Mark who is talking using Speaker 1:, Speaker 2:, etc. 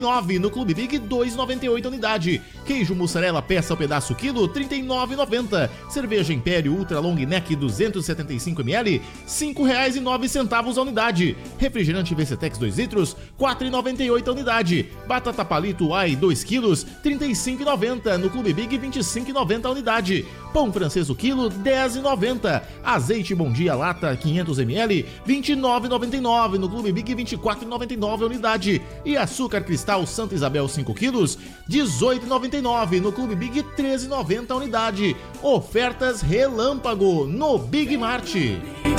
Speaker 1: 9 no Clube Big, 2,98 a unidade. Queijo mussarela peça ao pedaço quilo, 39,90. Cerveja Império Ultra Long Neck 275 ml, R$ 5,09 a unidade. Refrigerante VCTEX 2 litros, 4,98 a unidade. Batata palito AI 2 quilos, 35,90. No Clube Big, 25,90 a unidade. Pão francês o quilo, 10,90. Azeite Bom Dia lata 500 ml, 29,99. No Clube Big, 24,99 a unidade. E açúcar cristal Santa Isabel 5 quilos, 18,99. No Clube Big, 13,90 a unidade. Ofertas relâmpago no Big Mart.